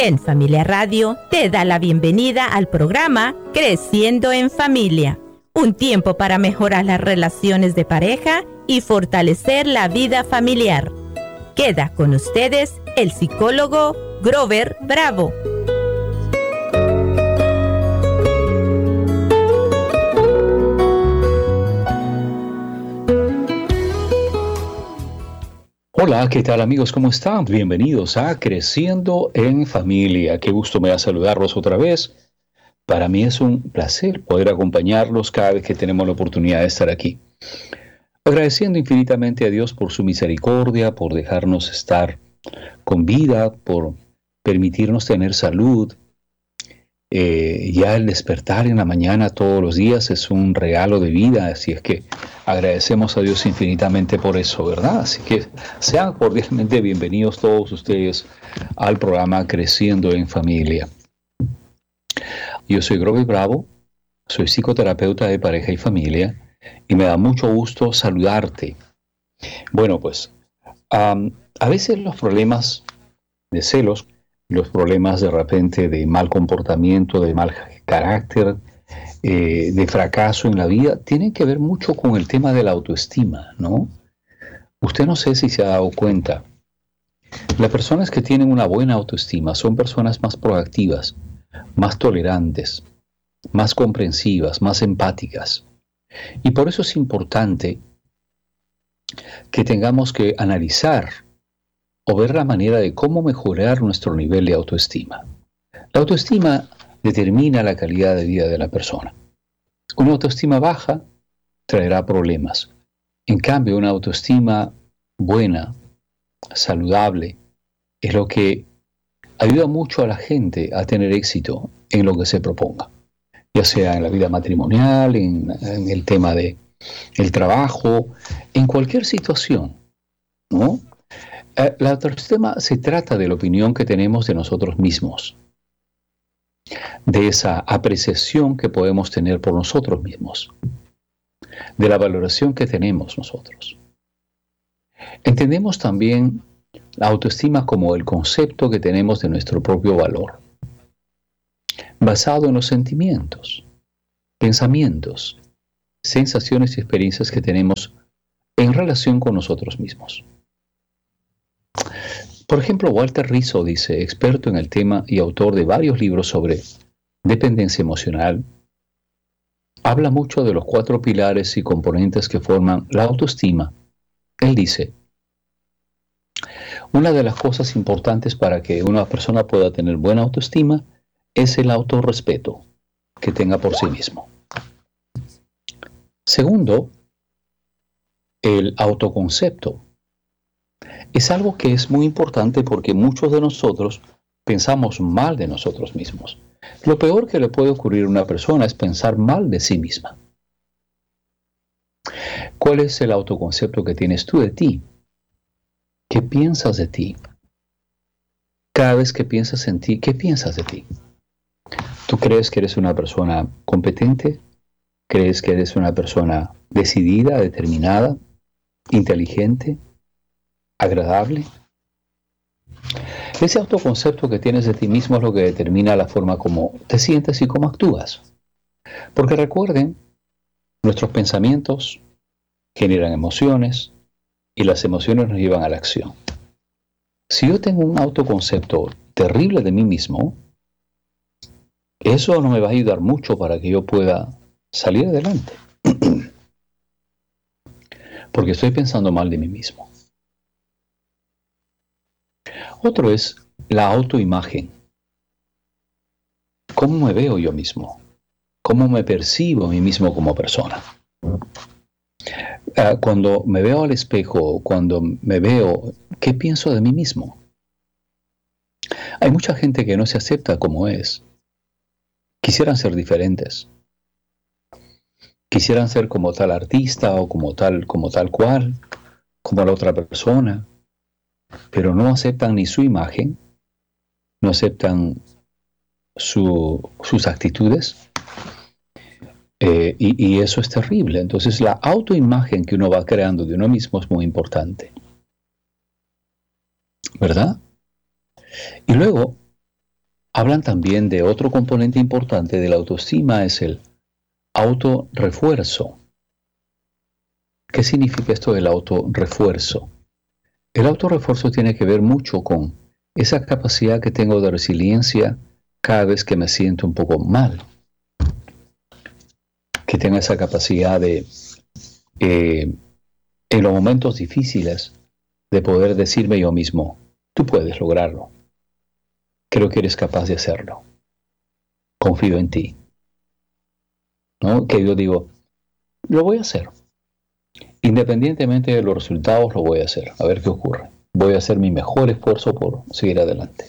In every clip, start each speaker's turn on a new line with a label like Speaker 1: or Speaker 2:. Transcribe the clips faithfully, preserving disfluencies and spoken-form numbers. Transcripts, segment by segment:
Speaker 1: En Familia Radio te da la bienvenida al programa Creciendo en Familia, un tiempo para mejorar las relaciones de pareja y fortalecer la vida familiar. Queda con ustedes el psicólogo Grover Bravo.
Speaker 2: Hola, ¿qué tal amigos? ¿Cómo están? Bienvenidos a Creciendo en Familia. Qué gusto me da saludarlos otra vez. Para mí es un placer poder acompañarlos cada vez que tenemos la oportunidad de estar aquí. Agradeciendo infinitamente a Dios por su misericordia, por dejarnos estar con vida, por permitirnos tener salud. Eh, ya el despertar en la mañana todos los días es un regalo de vida, así es que agradecemos a Dios infinitamente por eso, ¿verdad? Así que sean cordialmente bienvenidos todos ustedes al programa Creciendo en Familia. Yo soy Grover Bravo, soy psicoterapeuta de pareja y familia y me da mucho gusto saludarte. Bueno, pues um, a veces los problemas de celos, los problemas de repente de mal comportamiento, de mal carácter, eh, de fracaso en la vida, tienen que ver mucho con el tema de la autoestima, ¿no? Usted no sé si se ha dado cuenta. Las personas que tienen una buena autoestima son personas más proactivas, más tolerantes, más comprensivas, más empáticas. Y por eso es importante que tengamos que analizar o ver la manera de cómo mejorar nuestro nivel de autoestima. La autoestima determina la calidad de vida de la persona. Una autoestima baja traerá problemas. En cambio, una autoestima buena, saludable, es lo que ayuda mucho a la gente a tener éxito en lo que se proponga, ya sea en la vida matrimonial, en, en el tema de el trabajo, en cualquier situación, ¿no? La autoestima se trata de la opinión que tenemos de nosotros mismos, de esa apreciación que podemos tener por nosotros mismos, de la valoración que tenemos nosotros. Entendemos también la autoestima como el concepto que tenemos de nuestro propio valor, basado en los sentimientos, pensamientos, sensaciones y experiencias que tenemos en relación con nosotros mismos. Por ejemplo, Walter Rizzo dice, experto en el tema y autor de varios libros sobre dependencia emocional, habla mucho de los cuatro pilares y componentes que forman la autoestima. Él dice, una de las cosas importantes para que una persona pueda tener buena autoestima es el autorrespeto que tenga por sí mismo. Segundo, el autoconcepto. Es algo que es muy importante porque muchos de nosotros pensamos mal de nosotros mismos. Lo peor que le puede ocurrir a una persona es pensar mal de sí misma. ¿Cuál es el autoconcepto que tienes tú de ti? ¿Qué piensas de ti? Cada vez que piensas en ti, ¿qué piensas de ti? ¿Tú crees que eres una persona competente? ¿Crees que eres una persona decidida, determinada, inteligente, agradable? Ese autoconcepto que tienes de ti mismo es lo que determina la forma como te sientes y cómo actúas. Porque recuerden, nuestros pensamientos generan emociones y las emociones nos llevan a la acción. Si yo tengo un autoconcepto terrible de mí mismo, eso no me va a ayudar mucho para que yo pueda salir adelante. Porque estoy pensando mal de mí mismo. Otro es la autoimagen. ¿Cómo me veo yo mismo? ¿Cómo me percibo a mí mismo como persona? Uh, cuando me veo al espejo, cuando me veo, ¿qué pienso de mí mismo? Hay mucha gente que no se acepta como es. Quisieran ser diferentes. Quisieran ser como tal artista o como tal, como tal cual, como la otra persona. Pero no aceptan ni su imagen, no aceptan su, sus actitudes, eh, y, y eso es terrible. Entonces la autoimagen que uno va creando de uno mismo es muy importante, ¿verdad? Y luego hablan también de otro componente importante de la autoestima, es el autorrefuerzo. ¿Qué significa esto del autorrefuerzo? El autorrefuerzo tiene que ver mucho con esa capacidad que tengo de resiliencia cada vez que me siento un poco mal. Que tenga esa capacidad de, eh, en los momentos difíciles, de poder decirme yo mismo, tú puedes lograrlo. Creo que eres capaz de hacerlo. Confío en ti. ¿No? Que yo digo, lo voy a hacer. Independientemente de los resultados, lo voy a hacer. A ver qué ocurre. Voy a hacer mi mejor esfuerzo por seguir adelante.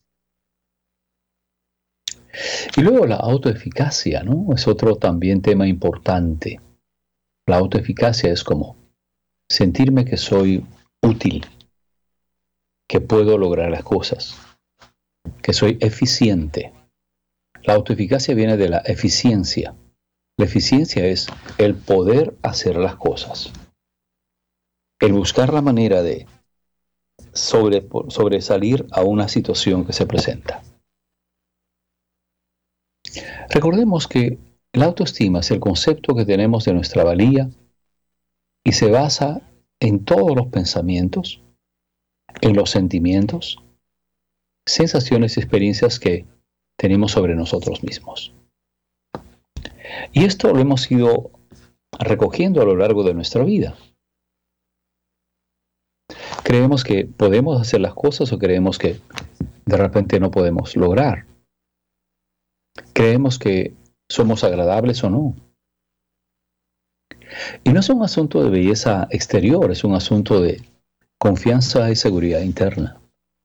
Speaker 2: Y luego la autoeficacia, ¿no? Es otro también tema importante. La autoeficacia es como sentirme que soy útil, que puedo lograr las cosas, que soy eficiente. La autoeficacia viene de la eficiencia. La eficiencia es el poder hacer las cosas. El buscar la manera de sobre, sobresalir a una situación que se presenta. Recordemos que la autoestima es el concepto que tenemos de nuestra valía y se basa en todos los pensamientos, en los sentimientos, sensaciones y experiencias que tenemos sobre nosotros mismos. Y esto lo hemos ido recogiendo a lo largo de nuestra vida. Creemos que podemos hacer las cosas o creemos que de repente no podemos lograr. Creemos que somos agradables o no. Y no es un asunto de belleza exterior, es un asunto de confianza y seguridad interna.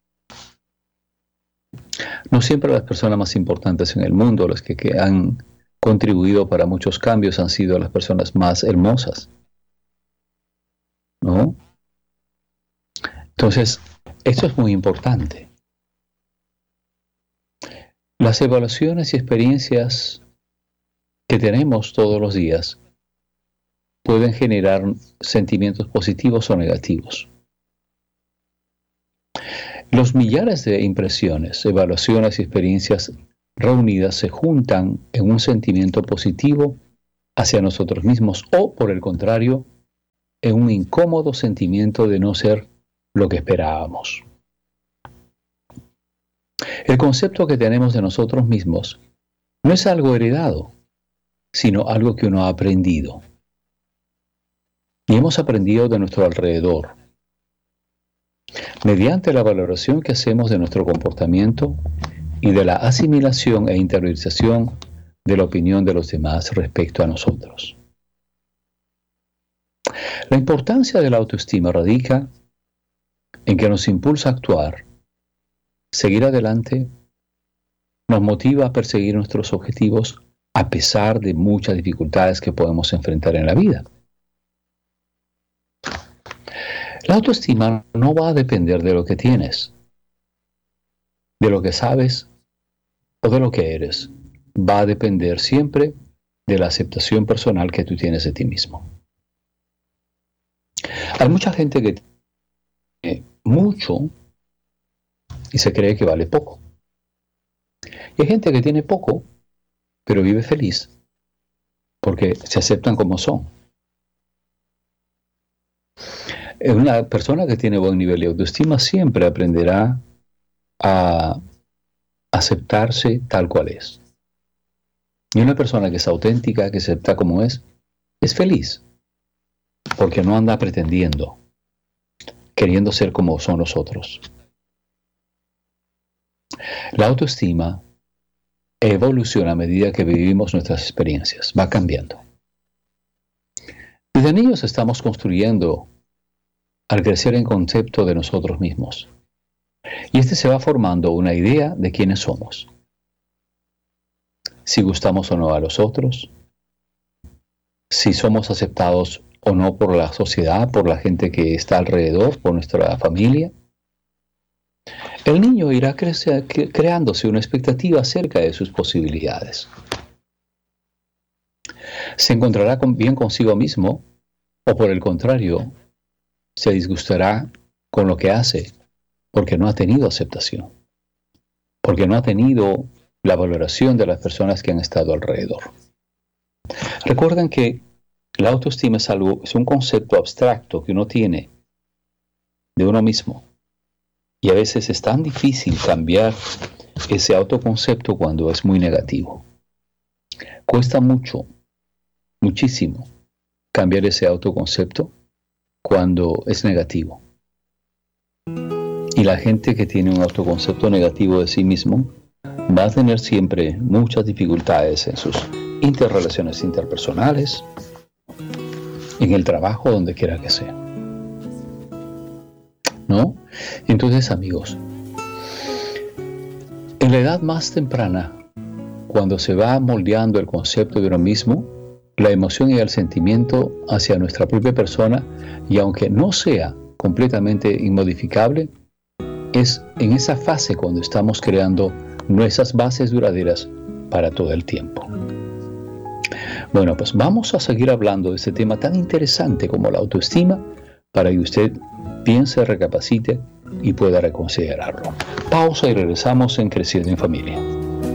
Speaker 2: No siempre las personas más importantes en el mundo, las que, que han contribuido para muchos cambios, han sido las personas más hermosas, ¿no? Entonces, esto es muy importante. Las evaluaciones y experiencias que tenemos todos los días pueden generar sentimientos positivos o negativos. Los millares de impresiones, evaluaciones y experiencias reunidas se juntan en un sentimiento positivo hacia nosotros mismos o, por el contrario, en un incómodo sentimiento de no ser lo que esperábamos. El concepto que tenemos de nosotros mismos no es algo heredado, sino algo que uno ha aprendido. Y hemos aprendido de nuestro alrededor, mediante la valoración que hacemos de nuestro comportamiento y de la asimilación e interiorización de la opinión de los demás respecto a nosotros. La importancia de la autoestima radica en que nos impulsa a actuar, seguir adelante, nos motiva a perseguir nuestros objetivos a pesar de muchas dificultades que podemos enfrentar en la vida. La autoestima no va a depender de lo que tienes, de lo que sabes o de lo que eres. Va a depender siempre de la aceptación personal que tú tienes de ti mismo. Hay mucha gente que tiene mucho y se cree que vale poco. Y hay gente que tiene poco, pero vive feliz, porque se aceptan como son. Una persona que tiene buen nivel de autoestima siempre aprenderá a aceptarse tal cual es. Y una persona que es auténtica, que se acepta como es, es feliz, porque no anda pretendiendo, queriendo ser como son los otros. La autoestima evoluciona a medida que vivimos nuestras experiencias, va cambiando. Desde niños estamos construyendo al crecer en concepto de nosotros mismos. Y este se va formando una idea de quiénes somos. Si gustamos o no a los otros, si somos aceptados o no por la sociedad, por la gente que está alrededor, por nuestra familia. El niño irá crece, creándose una expectativa acerca de sus posibilidades. Se encontrará con, bien consigo mismo, o por el contrario, se disgustará con lo que hace porque no ha tenido aceptación. porque no ha tenido la valoración de las personas que han estado alrededor. Recuerden que la autoestima es algo, es un concepto abstracto que uno tiene de uno mismo. Y a veces es tan difícil cambiar ese autoconcepto cuando es muy negativo. Cuesta mucho, muchísimo, cambiar ese autoconcepto cuando es negativo. Y la gente que tiene un autoconcepto negativo de sí mismo va a tener siempre muchas dificultades en sus interrelaciones interpersonales, en el trabajo, donde quiera que sea. ¿No? Entonces, amigos, en la edad más temprana, cuando se va moldeando el concepto de uno mismo, la emoción y el sentimiento hacia nuestra propia persona, y aunque no sea completamente inmodificable, es en esa fase cuando estamos creando nuestras bases duraderas para todo el tiempo. Bueno, pues vamos a seguir hablando de este tema tan interesante como la autoestima, para que usted piense, recapacite y pueda reconsiderarlo. Pausa y regresamos en Creciendo en Familia.